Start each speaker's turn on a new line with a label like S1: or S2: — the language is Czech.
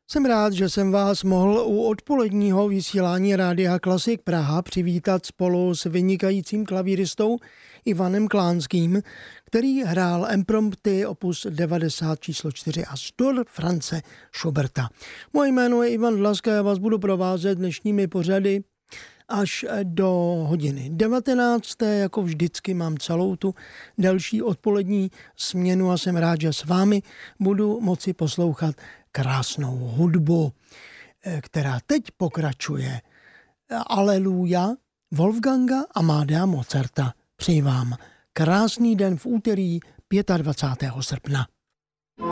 S1: Jsem rád, že jsem vás mohl u odpoledního vysílání Rádia Klasik Praha přivítat spolu s vynikajícím klavíristou Ivanem Klánským, který hrál imprompty opus 90 číslo 4 až do Franze Schuberta. Moje jméno je Ivan Dlaska, já vás budu provázet dnešními pořady až do hodiny 19. Jako vždycky mám celou tu další odpolední směnu a jsem rád, že s vámi budu moci poslouchat krásnou hudbu, která teď pokračuje. Aleluja Wolfganga Amadea Mozarta. Přeji vám krásný den v úterý 25. srpna.